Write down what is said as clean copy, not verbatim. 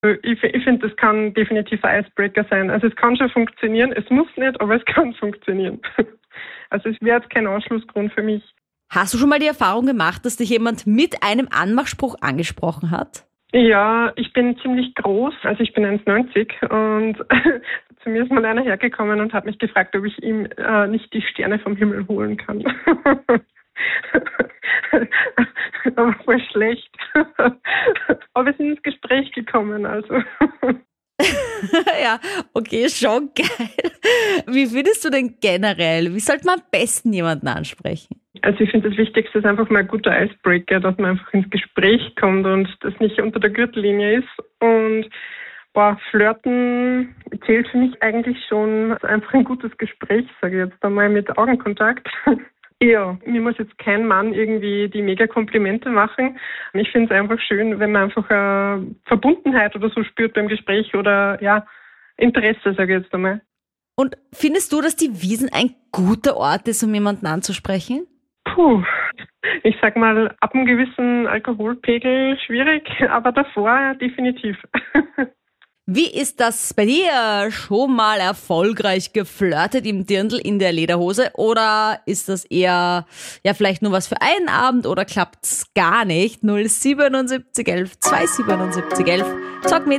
Ich finde, das kann definitiv ein Icebreaker sein. Also es kann schon funktionieren, es muss nicht, aber es kann funktionieren. Also es wäre jetzt kein Ausschlussgrund für mich. Hast du schon mal die Erfahrung gemacht, dass dich jemand mit einem Anmachspruch angesprochen hat? Ja, ich bin ziemlich groß, also ich bin 1,90 und zu mir ist mal einer hergekommen und hat mich gefragt, ob ich ihm nicht die Sterne vom Himmel holen kann. Aber voll schlecht. Aber wir sind ins Gespräch gekommen, also. Ja, okay, schon geil. Wie findest du denn generell? Wie sollte man am besten jemanden ansprechen? Also ich finde, das Wichtigste ist einfach mal ein guter Icebreaker, dass man einfach ins Gespräch kommt und das nicht unter der Gürtellinie ist. Und Flirten zählt für mich eigentlich schon einfach ein gutes Gespräch, sage ich jetzt einmal, mit Augenkontakt. Ja, mir muss jetzt kein Mann irgendwie die Mega-Komplimente machen. Ich finde es einfach schön, wenn man einfach Verbundenheit oder so spürt beim Gespräch oder ja, Interesse, sage ich jetzt einmal. Und findest du, dass die Wiesn ein guter Ort ist, um jemanden anzusprechen? Puh, ich sag mal, ab einem gewissen Alkoholpegel schwierig, aber davor definitiv. Wie ist das bei dir? Schon mal erfolgreich geflirtet im Dirndl in der Lederhose? Oder ist das eher, ja, vielleicht nur was für einen Abend oder klappt's gar nicht? 07711 27711. Sag mit.